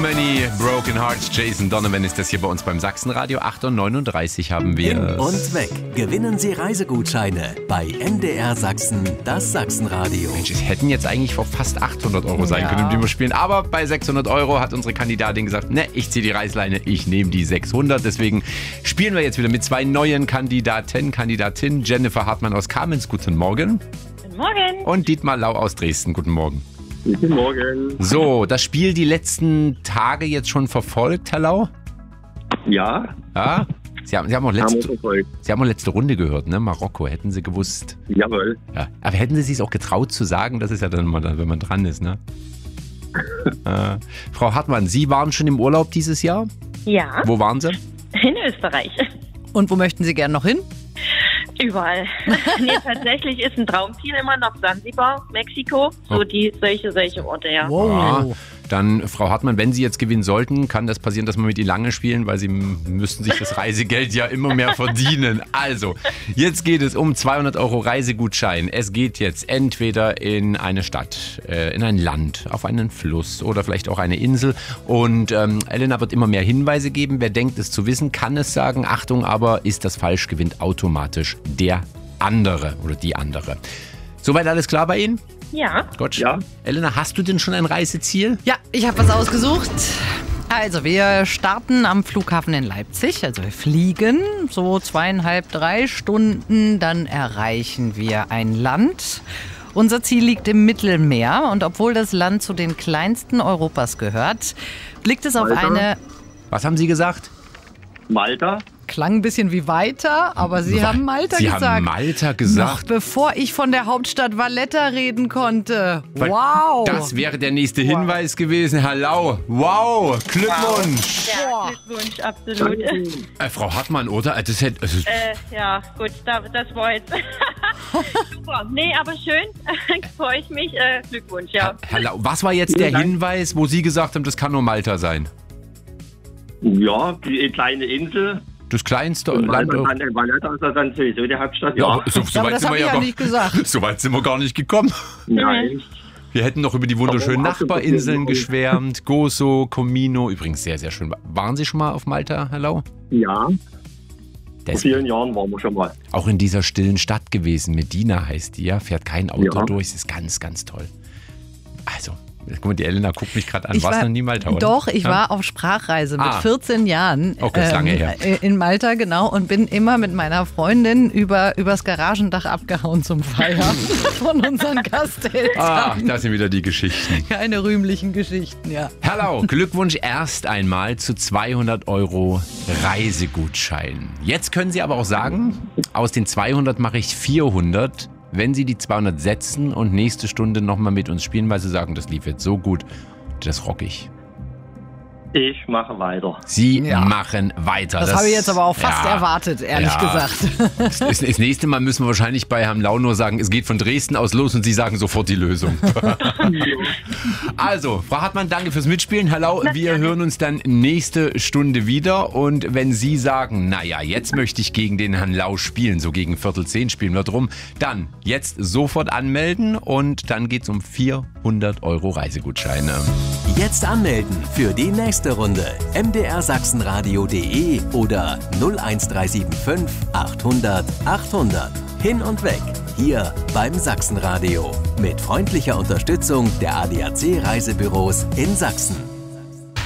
Many Broken Hearts. Jason Donovan ist das hier bei uns beim Sachsenradio. 8:39 haben wir. Hin und weg. Gewinnen Sie Reisegutscheine bei MDR Sachsen, das Sachsenradio. Mensch, es hätten jetzt eigentlich vor fast 800 € sein können, die wir spielen. Aber bei 600 € hat unsere Kandidatin gesagt, ne, ich ziehe die Reißleine, ich nehme die 600. Deswegen spielen wir jetzt wieder mit zwei neuen Kandidatinnen. Jennifer Hartmann aus Kamenz, guten Morgen. Guten Morgen. Und Dietmar Lau aus Dresden, guten Morgen. Guten Morgen. So, das Spiel die letzten Tage jetzt schon verfolgt, Herr Lau? Ja. Ja? Sie haben auch Haben wir verfolgt. Sie haben auch letzte Runde gehört, ne? Marokko, hätten Sie gewusst. Jawohl. Ja. Aber hätten Sie sich auch getraut zu sagen? Das ist ja dann mal, wenn man dran ist, ne? Frau Hartmann, Sie waren schon im Urlaub dieses Jahr? Ja, Wo waren Sie? in Österreich. Und wo möchten Sie gern noch hin? Überall. Nee, tatsächlich ist ein Traumziel immer noch Sansibar, Mexiko. So solche Orte, ja. Ja, dann, Frau Hartmann, wenn Sie jetzt gewinnen sollten, kann das passieren, dass wir mit Ihnen lange spielen, weil Sie müssten sich das Reisegeld ja immer mehr verdienen. Also, jetzt geht es um 200 € Reisegutschein. Es geht jetzt entweder in eine Stadt, in ein Land, auf einen Fluss oder vielleicht auch eine Insel. Und Elena wird immer mehr Hinweise geben. Wer denkt, es zu wissen, kann es sagen. Achtung, aber ist das falsch, gewinnt automatisch der andere oder die andere. Soweit alles klar bei Ihnen? Ja. Gut. Ja. Elena, hast du denn schon ein Reiseziel? Ja, ich habe was ausgesucht. Also, wir starten am Flughafen in Leipzig. Also, wir fliegen so 2,5, 3 Stunden. Dann erreichen wir ein Land. Unser Ziel liegt im Mittelmeer. Und obwohl das Land zu den kleinsten Europas gehört, blickt es auf Malta? eine... Was haben Sie gesagt? Malta. Klang ein bisschen wie weiter, aber Sie haben Malta Sie gesagt. haben Malta Noch gesagt. bevor ich von der Hauptstadt Valletta reden konnte. Wow! Das wäre der nächste Hinweis gewesen, Herr Lau. Wow, Glückwunsch. Ja, Glückwunsch, absolut. Frau Hartmann, oder? Das hätte, Ja, gut, das war jetzt super. Nee, aber schön. Freue ich mich. Glückwunsch, ja. Herr Lau, was war jetzt der Hinweis, wo Sie gesagt haben, das kann nur Malta sein? Ja, die kleine Insel. Das kleinste Land. Valletta ist dann sowieso die Hauptstadt. Ja, Ja. so aber weit das sind habe wir ich ja gar nicht gesagt. So weit sind wir gar nicht gekommen. Nein. Wir hätten noch über die wunderschönen Aber auch Nachbarinseln so- geschwärmt. Gozo, Comino, übrigens sehr, sehr schön. Waren Sie schon mal auf Malta, Herr Lau? Ja. Vor Das vielen Jahren waren wir schon mal. auch in dieser stillen Stadt gewesen. Medina heißt die, ja. Fährt kein Auto Ja. durch. Das ist ganz, ganz toll. Also, guck mal, die Elena guckt mich gerade an. Ich Warst war- noch nie Malta, oder? Doch, ich Ja? war auf Sprachreise mit Ah. 14 Jahren Okay, ist lange her. in Malta, genau, und bin immer mit meiner Freundin übers Garagendach abgehauen zum Feiern von unseren Gasteltern. Ach, das sind wieder die Geschichten. Keine rühmlichen Geschichten, ja. Herr Lau, Glückwunsch erst einmal zu 200 € Reisegutschein. Jetzt können Sie aber auch sagen, aus den 200 mache ich 400, wenn Sie die 200 setzen und nächste Stunde nochmal mit uns spielen, weil Sie sagen, das lief jetzt so gut, das rock ich. Ich mache weiter. Sie Ja. machen weiter. Das habe ich jetzt aber auch fast Ja. erwartet, ehrlich Ja. gesagt. Das nächste Mal müssen wir wahrscheinlich bei Herrn Lau nur sagen, es geht von Dresden aus los und Sie sagen sofort die Lösung. Also, Frau Hartmann, danke fürs Mitspielen. Herr Lau, wir hören uns dann nächste Stunde wieder. Und wenn Sie sagen, naja, jetzt möchte ich gegen den Herrn Lau spielen, so gegen 9:45 spielen wir drum, dann jetzt sofort anmelden und dann geht's um 400 € Reisegutscheine. Jetzt anmelden für die nächste Runde. mdrsachsenradio.de oder 01375 800 800. Hin und weg. Hier beim Sachsenradio. Mit freundlicher Unterstützung der ADAC Reisebüros in Sachsen.